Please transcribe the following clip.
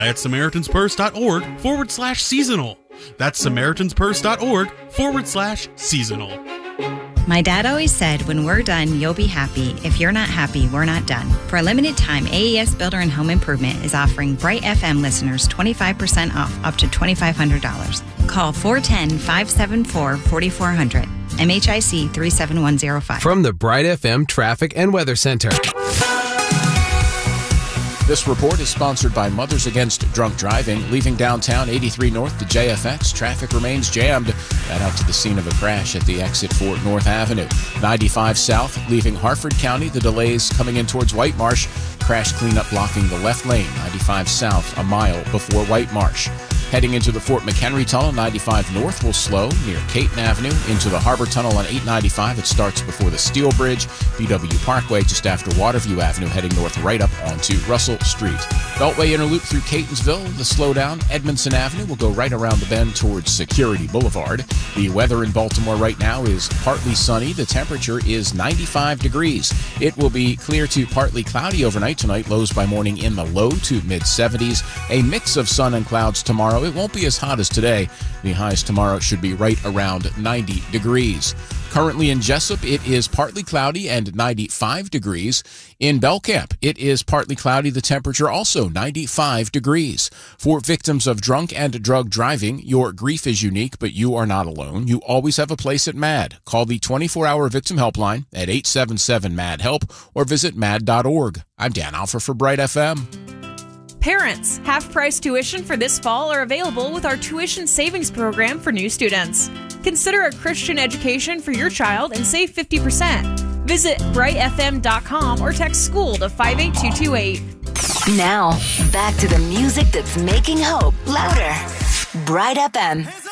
at SamaritansPurse.org/seasonal. That's SamaritansPurse.org/seasonal. My dad always said, when we're done, you'll be happy. If you're not happy, we're not done. For a limited time, AES Builder and Home Improvement is offering Bright FM listeners 25% off up to $2,500. Call 410-574-4400. MHIC 37105. From the Bright FM Traffic and Weather Center. This report is sponsored by Mothers Against Drunk Driving. Leaving downtown 83 North to JFX, traffic remains jammed. That out to the scene of a crash at the exit for North Avenue. 95 South, leaving Harford County, the delays coming in towards White Marsh. Crash cleanup blocking the left lane, 95 South, a mile before White Marsh. Heading into the Fort McHenry Tunnel, 95 North will slow near Caton Avenue. Into the Harbor Tunnel on 895, it starts before the Steel Bridge. BW Parkway just after Waterview Avenue, heading north right up onto Russell Street. Beltway Interloop through Catonsville. The slowdown, Edmondson Avenue, will go right around the bend towards Security Boulevard. The weather in Baltimore right now is partly sunny. The temperature is 95 degrees. It will be clear to partly cloudy overnight tonight. Lows by morning in the low to mid-70s. A mix of sun and clouds tomorrow. It won't be as hot as today. The highs tomorrow should be right around 90 degrees. Currently in Jessup, it is partly cloudy and 95 degrees. In Belcamp, it is partly cloudy. The temperature also 95 degrees. For victims of drunk and drug driving, your grief is unique, but you are not alone. You always have a place at MAD. Call the 24-hour victim helpline at 877-MAD-HELP or visit mad.org. I'm Dan Alfer for Bright FM. Parents, half-price tuition for this fall are available with our tuition savings program for new students. Consider a Christian education for your child and save 50%. Visit brightfm.com or text school to 58228. Now, back to the music that's making hope louder. Bright FM.